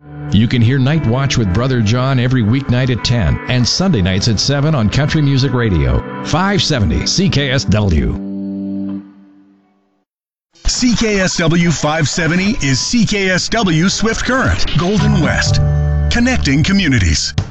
You can hear Night Watch with Brother John every weeknight at 10 and Sunday nights at 7 on Country Music Radio, 570 CKSW. CKSW 570 is CKSW Swift Current, Golden West, connecting communities.